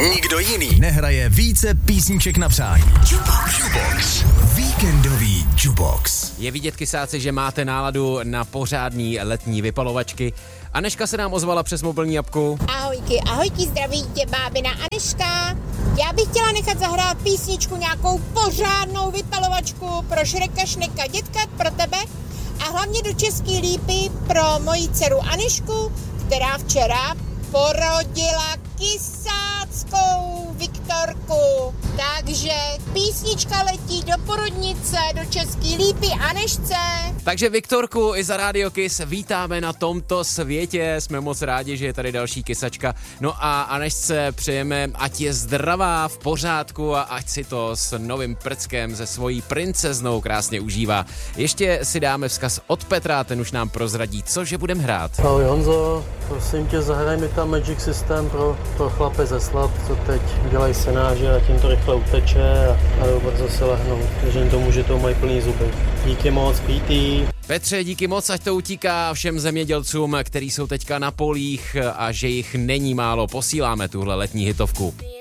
Nikdo jiný nehraje více písniček na přání. Jukebox. Víkendový Jukebox. Je vidět, kysáci, že máte náladu na pořádný letní vypalovačky. Anežka se nám ozvala přes mobilní apku. Ahojky, zdraví tě bábina Anežka. Já bych chtěla nechat zahrát písničku, nějakou pořádnou vypalovačku pro Šreka, Šneka, dětka, pro tebe a hlavně do České Lípy pro moji dceru Anežku, která včera porodila kysáckou Viktorku. Takže písnička letí do porodnice, do České Lípy Anežce. Takže Viktorku i za Radio Kiss vítáme na tomto světě. Jsme moc rádi, že je tady další kysačka. No a Anežce přejeme, ať je zdravá, v pořádku a ať si to s novým prckem se svojí princeznou krásně užívá. Ještě si dáme vzkaz od Petra, ten už nám prozradí, cože budem hrát. Ahoj Honzo, prosím tě, zahraj mi tam Magic System pro chlapy ze Slad, co teď dělají senáže a tím to rychle uteče a jdou brzo se lehnout. Věřím tomu, že to mají plný zuby. Díky moc, pítý. Petře, díky moc, ať to utíká všem zemědělcům, kteří jsou teďka na polích a že jich není málo. Posíláme tuhle letní hitovku.